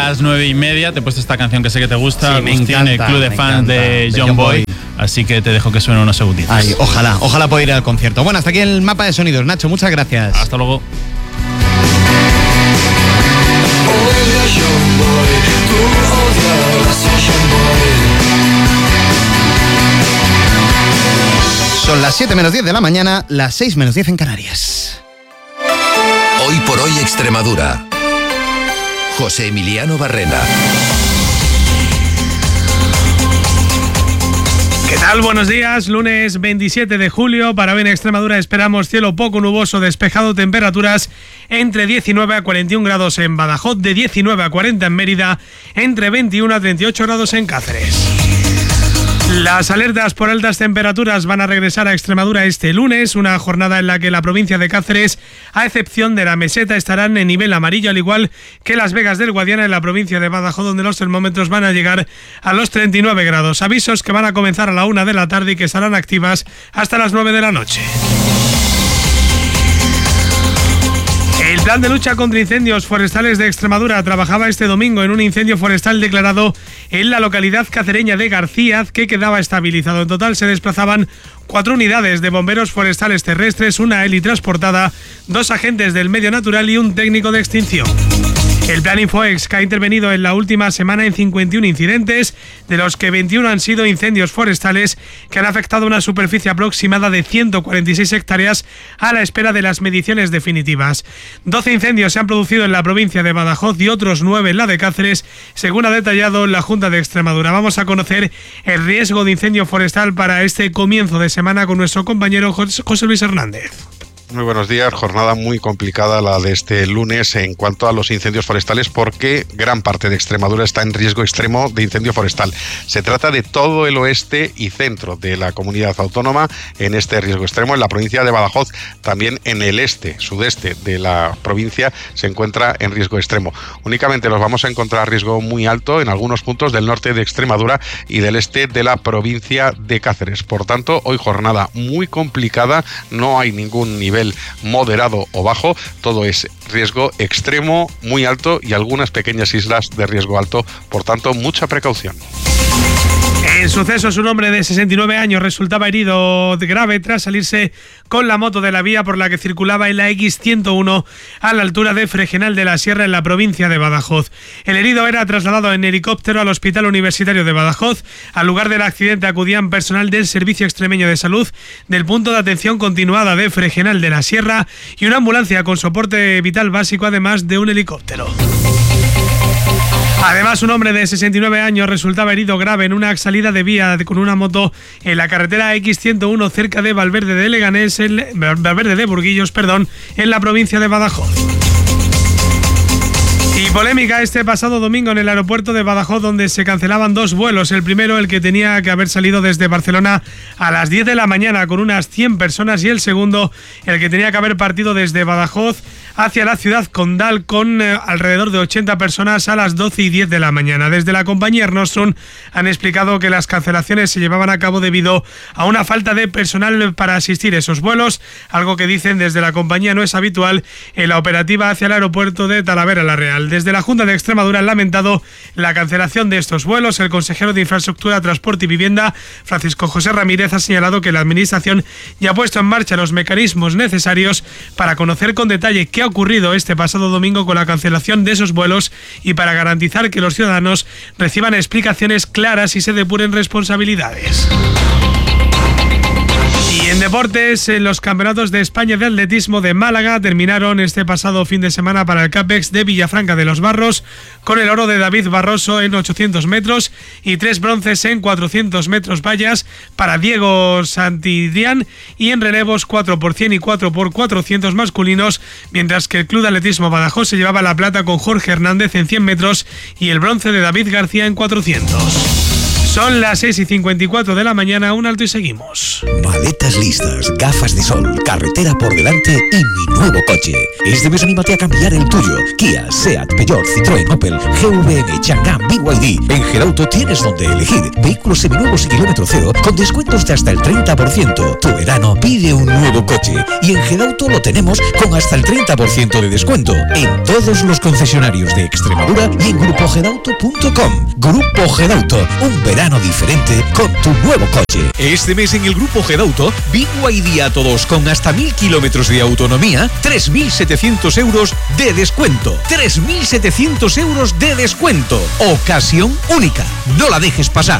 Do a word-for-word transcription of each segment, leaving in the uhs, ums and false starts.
las nueve y media te he puesto esta canción que sé que te gusta. Sí, me encanta, el club de me fans encanta, de de John, John Boy. Boy. Así que te dejo que suene unos segunditos. Ay, ojalá, ojalá pueda ir al concierto. Bueno, hasta aquí el mapa de sonidos. Nacho, muchas gracias. Hasta luego. Son las siete menos diez de la mañana, las seis menos diez en Canarias. Hoy por hoy Extremadura. José Emiliano Barrena. ¿Qué tal? Buenos días, lunes veintisiete de julio. Para hoy en Extremadura esperamos cielo poco nuboso, despejado, temperaturas entre diecinueve a cuarenta y un grados en Badajoz, de diecinueve a cuarenta en Mérida, entre veintiuno a treinta y ocho grados en Cáceres. Las alertas por altas temperaturas van a regresar a Extremadura este lunes, una jornada en la que la provincia de Cáceres, a excepción de la meseta, estarán en nivel amarillo, al igual que Las Vegas del Guadiana en la provincia de Badajoz, donde los termómetros van a llegar a los treinta y nueve grados. Avisos que van a comenzar a la una de la tarde y que estarán activas hasta las nueve de la noche. El plan de lucha contra incendios forestales de Extremadura trabajaba este domingo en un incendio forestal declarado en la localidad cacereña de García, que quedaba estabilizado. En total se desplazaban cuatro unidades de bomberos forestales terrestres, una helitransportada, dos agentes del medio natural y un técnico de extinción. El Plan Infoex, que ha intervenido en la última semana en cincuenta y uno incidentes, de los que veintiuno han sido incendios forestales que han afectado una superficie aproximada de ciento cuarenta y seis hectáreas a la espera de las mediciones definitivas. doce incendios se han producido en la provincia de Badajoz y otros nueve en la de Cáceres, según ha detallado la Junta de Extremadura. Vamos a conocer el riesgo de incendio forestal para este comienzo de semana con nuestro compañero José Luis Hernández. Muy buenos días, jornada muy complicada la de este lunes en cuanto a los incendios forestales, porque gran parte de Extremadura está en riesgo extremo de incendio forestal. Se trata de todo el oeste y centro de la comunidad autónoma en este riesgo extremo. En la provincia de Badajoz, también en el este, sudeste de la provincia, se encuentra en riesgo extremo. Únicamente los vamos a encontrar a riesgo muy alto en algunos puntos del norte de Extremadura y del este de la provincia de Cáceres. Por tanto, hoy jornada muy complicada, no hay ningún nivel moderado o bajo, todo es riesgo extremo, muy alto y algunas pequeñas islas de riesgo alto, por tanto mucha precaución. En sucesos, un hombre de sesenta y nueve años resultaba herido grave tras salirse con la moto de la vía por la que circulaba en la equis ciento uno a la altura de Fregenal de la Sierra, en la provincia de Badajoz. El herido era trasladado en helicóptero al Hospital Universitario de Badajoz. Al lugar del accidente acudían personal del Servicio Extremeño de Salud, del Punto de Atención Continuada de Fregenal de la Sierra y una ambulancia con soporte vital básico, además de un helicóptero. Además, un hombre de sesenta y nueve años resultaba herido grave en una salida de vía con una moto en la carretera equis ciento uno cerca de Valverde de Leganés, en, Valverde de Burguillos, perdón, en la provincia de Badajoz. Y polémica este pasado domingo en el aeropuerto de Badajoz, donde se cancelaban dos vuelos. El primero, el que tenía que haber salido desde Barcelona a las diez de la mañana con unas cien personas, y el segundo, el que tenía que haber partido desde Badajoz hacia la ciudad condal con eh, alrededor de ochenta personas a las doce y diez de la mañana. Desde la compañía Air Nostrum han explicado que las cancelaciones se llevaban a cabo debido a una falta de personal para asistir a esos vuelos, algo que dicen desde la compañía no es habitual en la operativa hacia el aeropuerto de Talavera la Real. Desde la Junta de Extremadura han lamentado la cancelación de estos vuelos. El consejero de Infraestructura, Transporte y Vivienda, Francisco José Ramírez, ha señalado que la Administración ya ha puesto en marcha los mecanismos necesarios para conocer con detalle qué ha ocurrido este pasado domingo con la cancelación de esos vuelos y para garantizar que los ciudadanos reciban explicaciones claras y se depuren responsabilidades. Y en deportes, en los campeonatos de España de atletismo de Málaga terminaron este pasado fin de semana para el CAPEX de Villafranca de los Barros, con el oro de David Barroso en ochocientos metros y tres bronces en cuatrocientos metros vallas para Diego Santidrián, y en relevos cuatro por cien y cuatro por cuatrocientos masculinos, mientras que el Club de Atletismo Badajoz se llevaba la plata con Jorge Hernández en cien metros y el bronce de David García en cuatrocientos. Son las seis y cincuenta y cuatro de la mañana, un alto y seguimos. Maletas listas, gafas de sol, carretera por delante y mi nuevo coche. Este mes anímate a cambiar el tuyo. Kia, Seat, Peugeot, Citroën, Opel, G V M, Chang'an, B Y D. En Gerauto tienes donde elegir. Vehículos seminuevos y kilómetro cero con descuentos de hasta el treinta por ciento. Tu verano pide un nuevo coche. Y en Gerauto lo tenemos con hasta el treinta por ciento de descuento. En todos los concesionarios de Extremadura y en grupo gerauto punto com. Grupo Gerauto, un verano diferente con tu nuevo coche. Este mes en el Grupo Gerauto, B Y D a todos con hasta mil kilómetros de autonomía, tres mil setecientos euros de descuento. tres mil setecientos euros de descuento. Ocasión única. No la dejes pasar.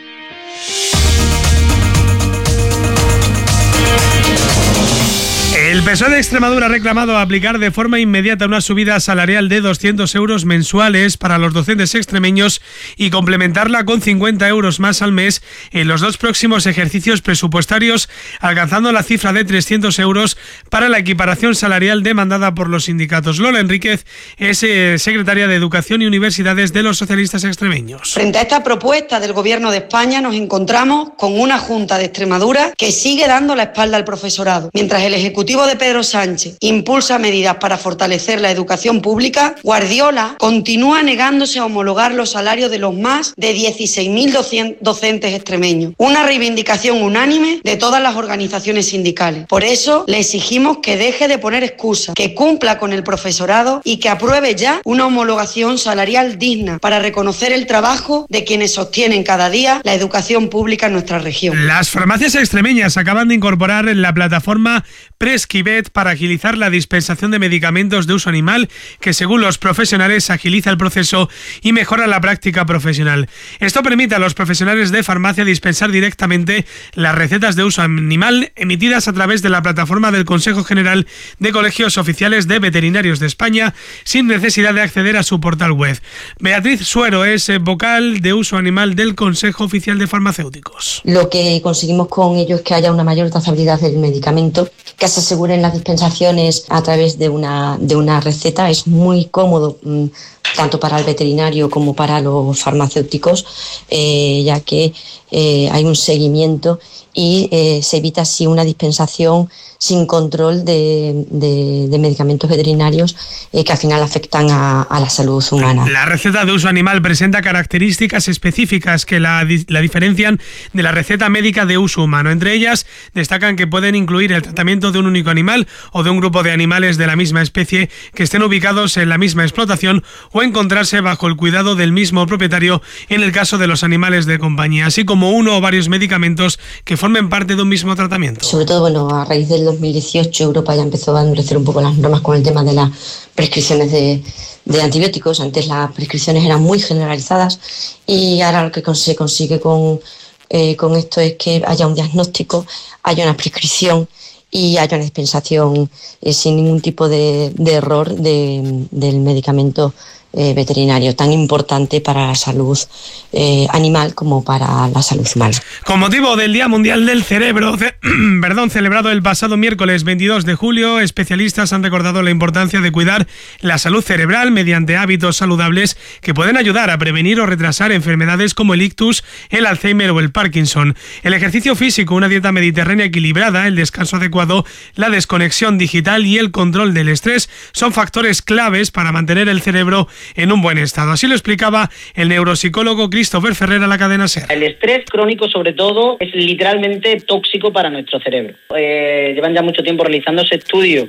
El P S O E de Extremadura ha reclamado aplicar de forma inmediata una subida salarial de doscientos euros mensuales para los docentes extremeños y complementarla con cincuenta euros más al mes en los dos próximos ejercicios presupuestarios, alcanzando la cifra de trescientos euros para la equiparación salarial demandada por los sindicatos. Lola Enríquez es eh, secretaria de Educación y Universidades de los socialistas extremeños. Frente a esta propuesta del Gobierno de España nos encontramos con una Junta de Extremadura que sigue dando la espalda al profesorado, mientras el Ejecutivo de Pedro Sánchez impulsa medidas para fortalecer la educación pública. Guardiola continúa negándose a homologar los salarios de los más de dieciséis mil docentes extremeños, una reivindicación unánime de todas las organizaciones sindicales. Por eso le exigimos que deje de poner excusas, que cumpla con el profesorado y que apruebe ya una homologación salarial digna para reconocer el trabajo de quienes sostienen cada día la educación pública en nuestra región. Las farmacias extremeñas acaban de incorporar en la plataforma Prescribet para agilizar la dispensación de medicamentos de uso animal, que según los profesionales agiliza el proceso y mejora la práctica profesional. Esto permite a los profesionales de farmacia dispensar directamente las recetas de uso animal emitidas a través de la plataforma del Consejo General de Colegios Oficiales de Veterinarios de España, sin necesidad de acceder a su portal web. Beatriz Suero es vocal de uso animal del Consejo Oficial de Farmacéuticos. Lo que conseguimos con ello es que haya una mayor trazabilidad del medicamento, que se aseguren las dispensaciones a través de una, de una receta. Es muy cómodo mmm, tanto para el veterinario como para los farmacéuticos, eh, ya que eh, hay un seguimiento y eh, se evita así una dispensación sin control de, de, de medicamentos veterinarios eh, que al final afectan a, a la salud humana. La receta de uso animal presenta características específicas que la, la diferencian de la receta médica de uso humano. Entre ellas destacan que pueden incluir el tratamiento de un único animal o de un grupo de animales de la misma especie que estén ubicados en la misma explotación o encontrarse bajo el cuidado del mismo propietario en el caso de los animales de compañía, así como uno o varios medicamentos que formen parte de un mismo tratamiento. Sobre todo, bueno, a raíz del dos mil dieciocho Europa ya empezó a endurecer un poco las normas con el tema de las prescripciones de, de antibióticos. Antes las prescripciones eran muy generalizadas y ahora lo que se consigue con, eh, con esto es que haya un diagnóstico, haya una prescripción y haya una dispensación eh, sin ningún tipo de, de error de, del medicamento Eh, veterinario, tan importante para la salud eh, animal como para la salud humana. Con motivo del Día Mundial del Cerebro, ce perdón, celebrado el pasado miércoles veintidós de julio, especialistas han recordado la importancia de cuidar la salud cerebral mediante hábitos saludables que pueden ayudar a prevenir o retrasar enfermedades como el ictus, el Alzheimer o el Parkinson. El ejercicio físico, una dieta mediterránea equilibrada, el descanso adecuado, la desconexión digital y el control del estrés son factores claves para mantener el cerebro en un buen estado. Así lo explicaba el neuropsicólogo Christopher Ferrer a la cadena SER. El estrés crónico, sobre todo, es literalmente tóxico para nuestro cerebro. Eh, llevan ya mucho tiempo realizándose estudios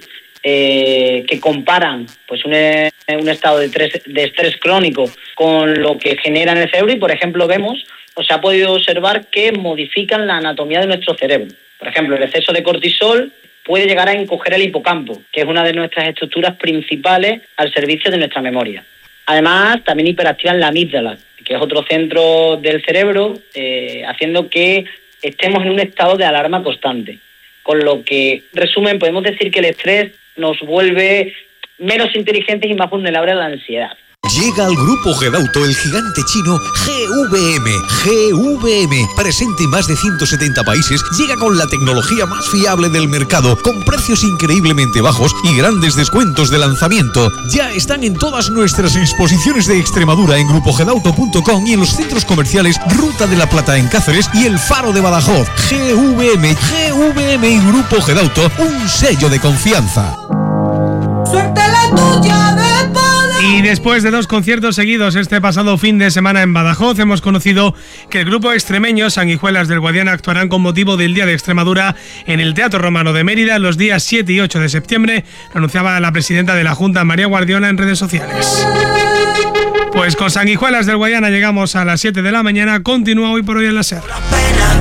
eh, que comparan pues un, un estado de estrés, de estrés crónico con lo que genera en el cerebro y, por ejemplo, vemos o se ha podido observar que modifican la anatomía de nuestro cerebro. Por ejemplo, el exceso de cortisol puede llegar a encoger el hipocampo, que es una de nuestras estructuras principales al servicio de nuestra memoria. Además, también hiperactivan la amígdala, que es otro centro del cerebro, eh, haciendo que estemos en un estado de alarma constante. Con lo que, resumen, podemos decir que el estrés nos vuelve menos inteligentes y más vulnerables a la ansiedad. Llega al Grupo Gedauto el gigante chino G V M. G V M, presente en más de ciento setenta países, llega con la tecnología más fiable del mercado, con precios increíblemente bajos y grandes descuentos de lanzamiento. Ya están en todas nuestras exposiciones de Extremadura en grupo gedauto punto com y en los centros comerciales Ruta de la Plata en Cáceres y El Faro de Badajoz. G V M, G V M y Grupo Gedauto, un sello de confianza. Suerte la tuya de poder. Y después de dos conciertos seguidos este pasado fin de semana en Badajoz, hemos conocido que el grupo extremeño Sanguijuelas del Guadiana actuarán con motivo del Día de Extremadura en el Teatro Romano de Mérida los días siete y ocho de septiembre, anunciaba la presidenta de la Junta, María Guardiola, en redes sociales. Pues con Sanguijuelas del Guadiana llegamos a las siete de la mañana. Continúa Hoy por Hoy en la SER.